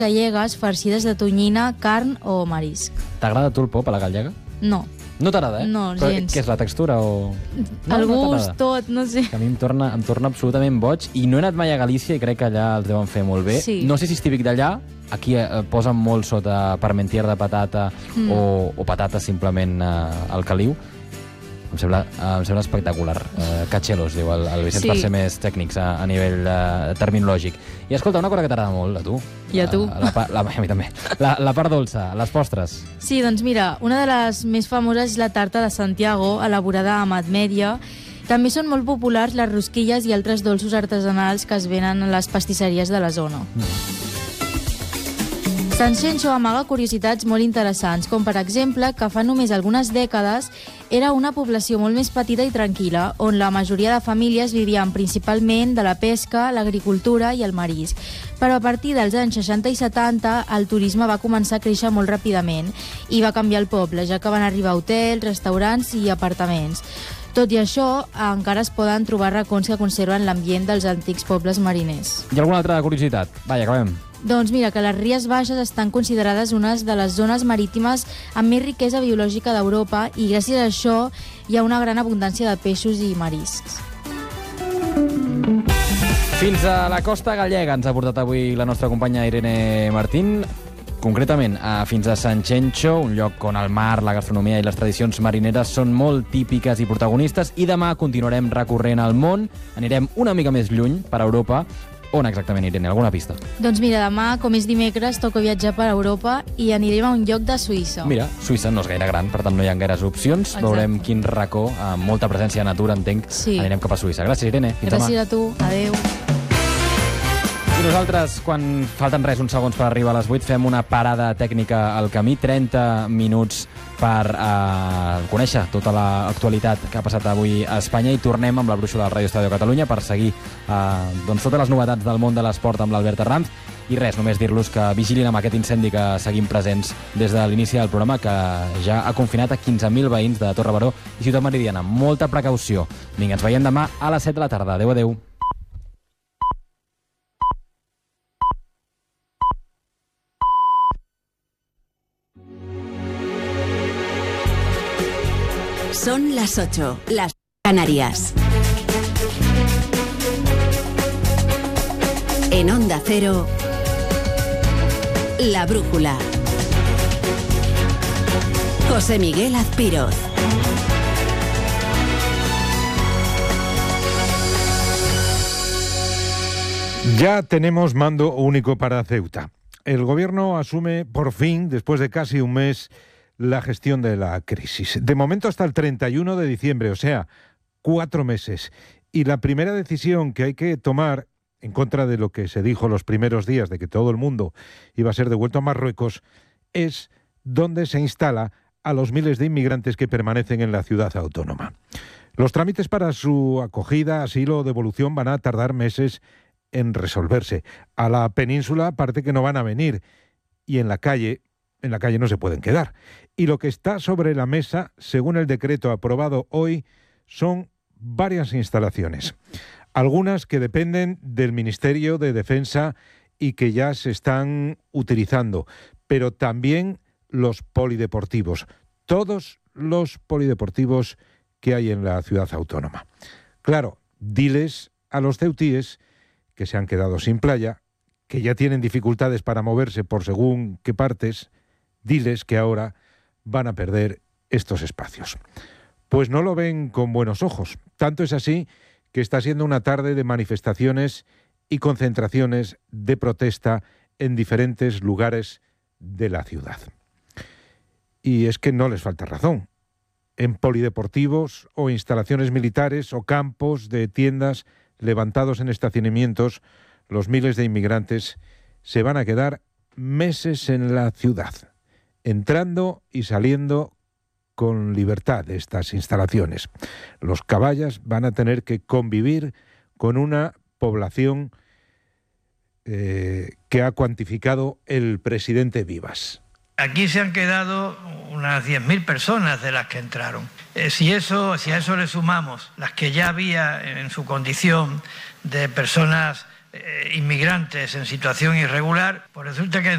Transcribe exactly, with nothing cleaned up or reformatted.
gallegues farcides de tonyina, carn o marisc. T'agrada a tu el pop a la gallega? No. No t'agrada, eh? No, Però gens. què és, la textura o...? No, el no gust, tot, no sé. Que a mi em torna, em torna absolutament boig i no he anat mai a Galícia i crec que allà els deuen fer molt bé. Sí. No sé si és típic d'allà, aquí eh, posen molt sota parmentier de patata mm. o, o patata simplement eh, al caliu. Em sembla, eh, em sembla espectacular. Eh, Cachelos, diu el, el Vicenç, sí. Per ser més tècnics a, a nivell eh, terminològic. I escolta, una cosa que t'agrada molt, a tu. I a tu. La, la, la, a mi també. La, la part dolça, les postres. Sí, doncs mira, una de les més famoses és la tarta de Santiago, elaborada amb ametlla. També són molt populars les rosquilles i altres dolços artesanals que es venen a les pastisseries de la zona. Mm. Sanxenxo amaga curiositats molt interessants, com per exemple que fa només algunes dècades era una població molt més petita i tranquil·la, on la majoria de famílies vivien principalment de la pesca, l'agricultura i el marisc. Però a partir dels anys seixanta i setanta el turisme va començar a créixer molt ràpidament i va canviar el poble, ja que van arribar hotels, restaurants i apartaments. Tot i això, encara es poden trobar racons que conserven l'ambient dels antics pobles mariners. I alguna altra curiositat? Vaja, acabem. Doncs mira, que les Ries Baixes estan considerades unes de les zones marítimes amb més riquesa biològica d'Europa i gràcies a això hi ha una gran abundància de peixos i mariscs. Fins a la costa gallega ens ha portat avui la nostra companya Irene Martín, concretament a, fins a Sanxenxo, un lloc on el mar, la gastronomia i les tradicions marineres són molt típiques i protagonistes, i demà continuarem recorrent el món, anirem una mica més lluny, per Europa. On exactament, Irene? Alguna pista? Doncs mira, demà, com és dimecres, toca viatjar per Europa i anirem a un lloc de Suïssa. Mira, Suïssa no és gaire gran, per tant no hi ha gaires opcions. Exacte. Veurem quin racó, amb molta presència de natura, entenc, sí. Anirem cap a Suïssa. Gràcies, Irene. Fins Gràcies demà. a tu. Adéu. I nosaltres, quan falten res, uns segons per arribar a les vuit, fem una parada tècnica al camí, trenta minuts per eh, conèixer tota l'actualitat que ha passat avui a Espanya, i tornem amb la brúixola del Ràdio Estadi de Catalunya per seguir eh, doncs, totes les novetats del món de l'esport amb l'Albert Arranz. I res, només dir-los que vigilin amb aquest incendi que seguim presents des de l'inici del programa, que ja ha confinat a quinze mil veïns de Torre Baró i Ciutat Meridiana. Molta precaució. Vinga, ens veiem demà a les set de la tarda. Adéu, adéu. Son las ocho, las Canarias. En Onda Cero, La Brújula. José Miguel Azpiroz. Ya tenemos mando único para Ceuta. El gobierno asume por fin, después de casi un mes, la gestión de la crisis. De momento hasta el treinta y uno de diciembre, o sea, cuatro meses. Y la primera decisión que hay que tomar, en contra de lo que se dijo los primeros días de que todo el mundo iba a ser devuelto a Marruecos, es dónde se instala a los miles de inmigrantes que permanecen en la ciudad autónoma. Los trámites para su acogida, asilo o devolución van a tardar meses en resolverse. A la península parece que no van a venir, y en la calle, en la calle no se pueden quedar. Y lo que está sobre la mesa, según el decreto aprobado hoy, son varias instalaciones. Algunas que dependen del Ministerio de Defensa y que ya se están utilizando, pero también los polideportivos, todos los polideportivos que hay en la ciudad autónoma. Claro, diles a los ceutíes que se han quedado sin playa, que ya tienen dificultades para moverse por según qué partes, diles que ahora van a perder estos espacios. Pues no lo ven con buenos ojos. Tanto es así que está siendo una tarde de manifestaciones y concentraciones de protesta en diferentes lugares de la ciudad. Y es que no les falta razón. En polideportivos o instalaciones militares o campos de tiendas levantados en estacionamientos, los miles de inmigrantes se van a quedar meses en la ciudad, entrando y saliendo con libertad de estas instalaciones. Los caballas van a tener que convivir con una población eh, que ha cuantificado el presidente Vivas. Aquí se han quedado unas diez mil personas de las que entraron. Eh, si, eso, si a eso le sumamos las que ya había en su condición de personas eh, inmigrantes en situación irregular, pues resulta que